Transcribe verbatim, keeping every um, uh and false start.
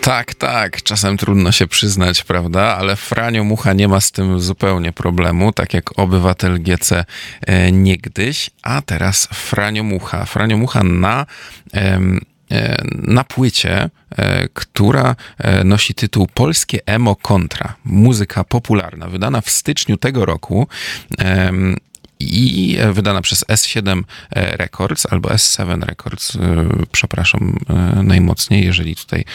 Tak, tak, czasem trudno się przyznać, prawda, ale Franio Mucha nie ma z tym zupełnie problemu, tak jak obywatel G C e, niegdyś, a teraz Franio Mucha. Franio Mucha na... Em, na płycie, która nosi tytuł Polskie Emo Kontra. Muzyka popularna, wydana w styczniu tego roku i wydana przez S siedem Records albo S siedem Records, przepraszam najmocniej, jeżeli tutaj